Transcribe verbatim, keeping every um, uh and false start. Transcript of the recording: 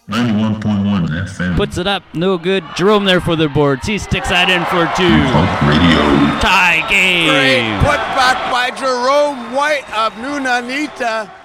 ninety-one point one F M. Puts it up. No good. Jerome there for the boards. He sticks that in for two. Punk Radio. Tie game. Great putback by Jerome White of Nunanita.